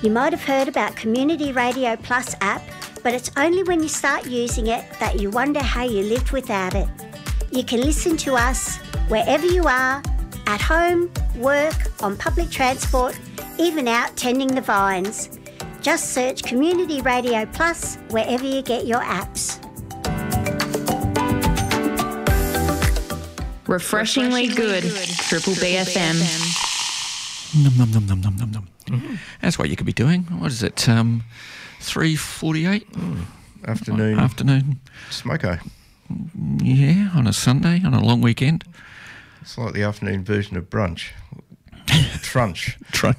You might have heard about Community Radio Plus app, but it's only when you start using it that you wonder how you lived without it. You can listen to us wherever you are, at home, work, on public transport, even out tending the vines. Just search Community Radio Plus wherever you get your apps. Refreshingly good. Triple BFM. Num, num, num, num, num, num, num. That's what you could be doing. What is it? 3:48? Afternoon. Smoko. Yeah, on a Sunday, on a long weekend. It's like the afternoon version of brunch. Trunch.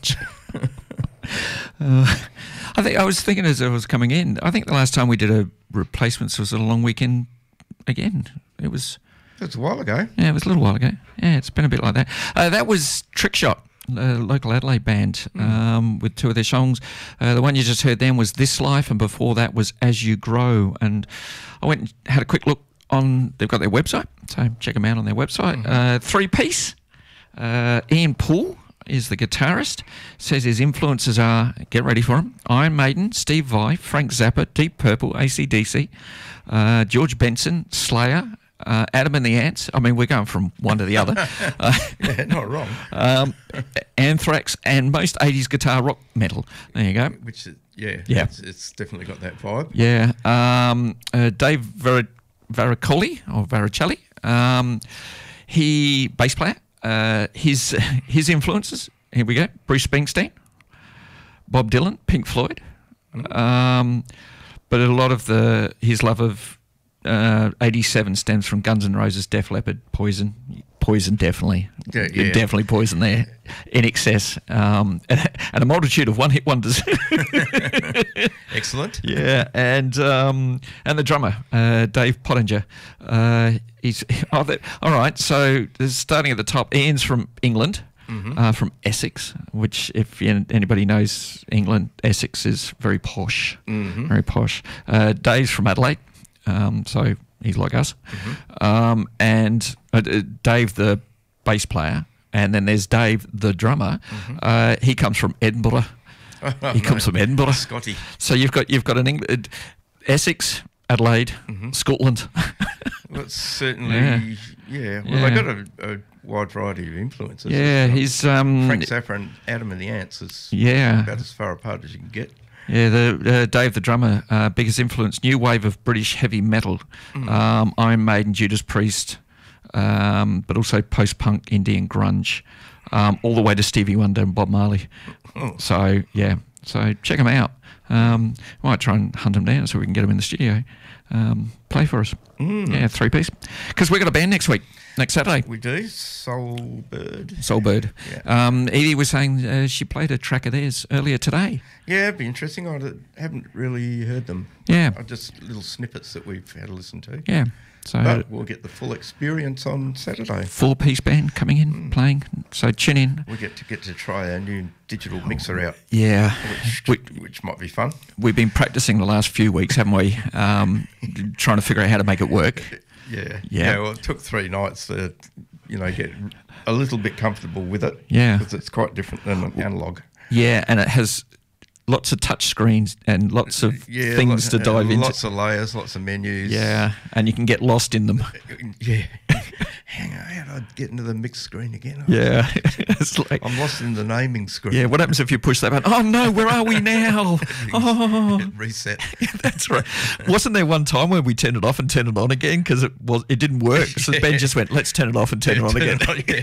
I was thinking as I was coming in, I think the last time we did a replacements was a long weekend again. It was a while ago. Yeah, it was a little while ago. Yeah, it's been a bit like that. That was Trickshot, a local Adelaide band, with two of their songs. The one you just heard then was This Life, and before that was As You Grow. And I went and had a quick look on, they've got their website, so check them out on their website. Three-piece. Ian Poole is the guitarist. Says his influences are, get ready for him, Iron Maiden, Steve Vai, Frank Zappa, Deep Purple, AC/DC, George Benson, Slayer, Adam and the Ants. I mean, we're going from one to the other. Yeah, not wrong. Anthrax and most 80s guitar rock metal. There you go. Which is, yeah. It's definitely got that vibe. Yeah. Dave Varicoli, or Varicelli, he bass player. His influences, here we go, Bruce Springsteen, Bob Dylan, Pink Floyd, but a lot of his love of 87 stems from Guns N' Roses, Def Leppard, Poison definitely, definitely Poison there, In Excess, and a multitude of one-hit wonders. Excellent. Yeah, and the drummer, Dave Pottinger. All right. So starting at the top, Ian's from England, from Essex, which if anybody knows England, Essex is very posh, very posh. Dave's from Adelaide. So he's like us. And Dave, the bass player, and then there's Dave, the drummer. He comes from Edinburgh. Comes from Edinburgh. Scotty. So you've got an Essex, Adelaide, Scotland. Well, it's certainly, yeah. Well, they got a wide variety of influences. Yeah, he's Frank Zappa and Adam and the Ants is about as far apart as you can get. Yeah, the Dave the drummer, biggest influence, new wave of British heavy metal, Iron Maiden, Judas Priest, but also post-punk, indie and grunge, all the way to Stevie Wonder and Bob Marley. So check them out. Might try and hunt them down so we can get them in the studio. Play for us. Yeah, three-piece. Because we've got a band next Saturday. We do. Soulbird. Yeah. Edie was saying she played a track of theirs earlier today. Yeah, it'd be interesting. I haven't really heard them. Yeah. Just little snippets that we've had to listen to. Yeah. So but we'll get the full experience on Saturday. Four-piece band coming in, playing. So tune in. We get to try our new digital mixer out. Yeah. Which might be fun. We've been practicing the last few weeks, haven't we? Trying to figure out how to make it work. Yeah. Well, it took 3 nights to, get a little bit comfortable with it. Yeah. Because it's quite different than an analogue. Yeah, and it has lots of touch screens and lots of things to dive into. Lots of layers, lots of menus. Yeah, and you can get lost in them. Yeah. Hang on, how do I get into the mix screen again? Yeah. It's like, I'm lost in the naming screen. Yeah, what happens if you push that button? Oh, no, where are we now? Reset. That's right. Wasn't there one time where we turned it off and turned it on again because it didn't work? So Ben just went, let's turn it off and turn it on again.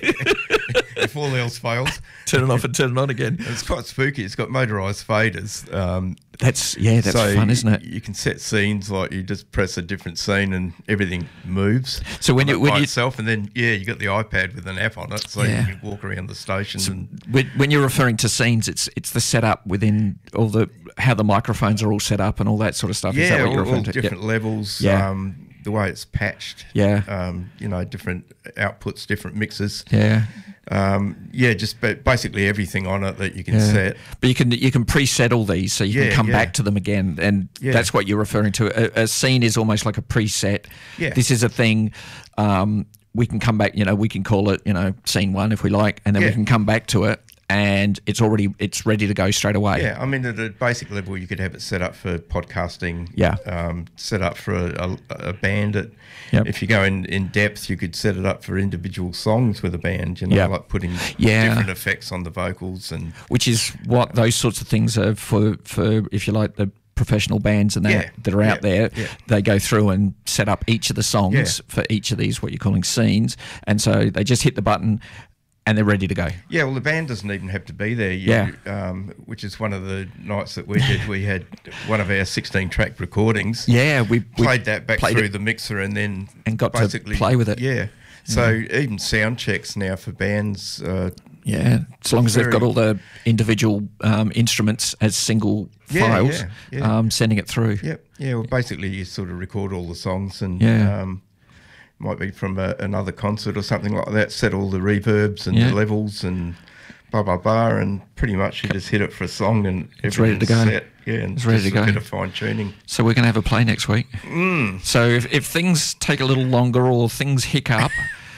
If all else fails. Turn it off and turn it on again. It's quite spooky. It's got motorised faders. That's fun, isn't it? You can set scenes, like you just press a different scene and everything moves. So when you itself, and then you got the iPad with an app on it, so you can walk around the station. So when you're referring to scenes, it's the setup within all how the microphones are all set up and all that sort of stuff. Yeah, is that what you're referring all to? different levels. Yeah. The way it's patched. Yeah. Different outputs, different mixes. Yeah. Just basically everything on it that you can set. But you can preset all these, so you can come back to them again, and that's what you're referring to. A scene is almost like a preset. Yeah. This is a thing. We can come back. We can call it, scene 1 if we like, and then we can come back to it and it's ready to go straight away. Yeah, I mean, at a basic level, you could have it set up for podcasting. Yeah. Set up for a band. Yep. If you go in depth, you could set it up for individual songs with a band. Yep. Like putting Yeah. different effects on the vocals and. Which is what those sorts of things are for if you like, the professional bands and that are out there. Yeah. They go through and set up each of the songs for each of these, what you're calling scenes, and so they just hit the button and they're ready to go. Yeah, well, the band doesn't even have to be there. Which is one of the nights that we did. We had one of our 16-track recordings. Yeah, we played that back through the mixer and then got basically to play with it. Yeah. So even sound checks now for bands. As long as they've got all the individual instruments as single files, sending it through. Yep. Yeah. Well, basically, you sort of record all the songs and might be from another concert or something like that. Set all the reverbs and the levels and blah blah blah, and pretty much you just hit it for a song and it's ready to go. Set. Yeah, and it's ready to go. A bit of fine tuning. So we're going to have a play next week. So if things take a little longer or things hiccup.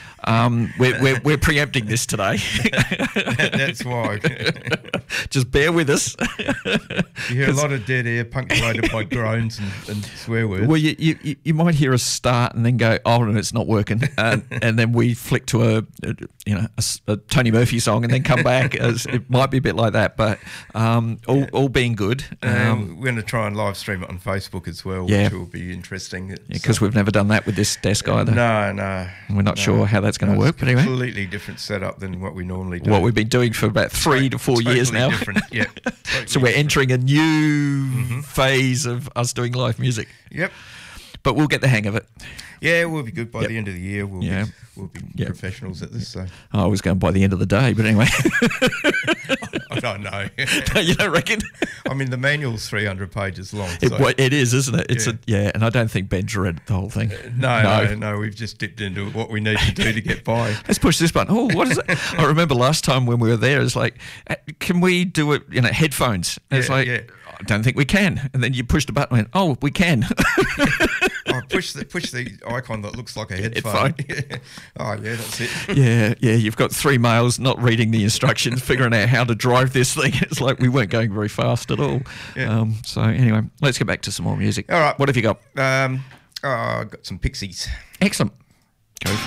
We're preempting this today. That's why. Just bear with us. You hear a lot of dead air punctuated by groans and swear words. Well, you might hear us start and then go, oh, and it's not working, and then we flick to a Tony Murphy song and then come back. It might be a bit like that, but all being good. We're going to try and live stream it on Facebook as well, which will be interesting. Because we've never done that with this desk either. No. We're not sure how that's going to work, but anyway. Completely different setup than what we normally do. What we've been doing for about 3 to 4 years now. Different, yeah. Totally So we're entering a new phase of us doing live music. Yep. But we'll get the hang of it. Yeah, we'll be good by the end of the year. We'll be professionals at this. So. I was going by the end of the day, but anyway. I don't know. You don't reckon? I mean, the manual's 300 pages long. It is, isn't it? It's and I don't think Ben's read the whole thing. No. We've just dipped into what we need to do to get by. Let's push this button. Oh, what is it? I remember last time when we were there, it's like, can we do it, headphones? And it's like, I don't think we can. And then you push the button and went, oh, we can. Push the icon that looks like a headphone. Oh, yeah, that's it. Yeah, you've got 3 males not reading the instructions, figuring out how to drive this thing. It's like we weren't going very fast at all. Yeah. So anyway, let's get back to some more music. All right. What have you got? I've got some Pixies. Excellent. Go